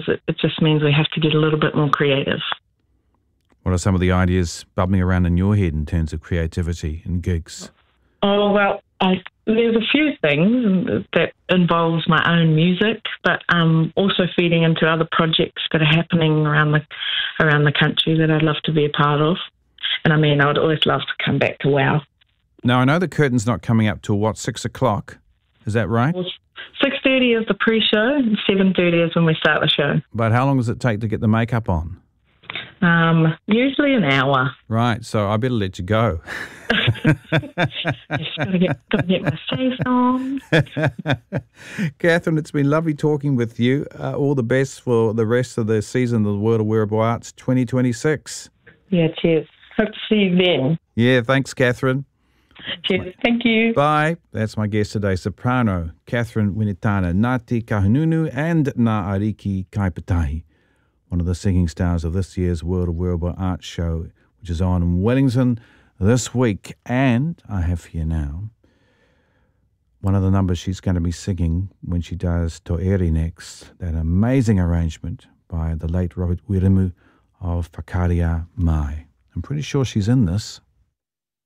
it just means we have to get a little bit more creative. What are some of the ideas bubbling around in your head in terms of creativity and gigs? Oh, well, there's a few things that involves my own music, but also feeding into other projects that are happening around the country that I'd love to be a part of. And I mean, I'd always love to come back to WOW. Now, I know the curtain's not coming up till, 6 o'clock? Is that right? 6:30 is the pre-show, and 7:30 is when we start the show. But how long does it take to get the makeup on? Usually an hour. Right, so I better let you go. Just gotta get my face on. Catherine, it's been lovely talking with you. All the best for the rest of the season of the World of Wearable Arts 2026. Yeah, cheers. Hope to see you then. Yeah, thanks, Catherine. Cheers. Thank you. Bye. That's my guest today, soprano Catherine Winitana Ngāti Kahungunu and Ngā Ariki Kaipatahi, one of the singing stars of this year's World of Wearable Arts show, which is on in Wellington this week. And I have here now one of the numbers she's going to be singing when she does To'eri next, that amazing arrangement by the late Robert Wiremu of Whakaria Mai. I'm pretty sure she's in this.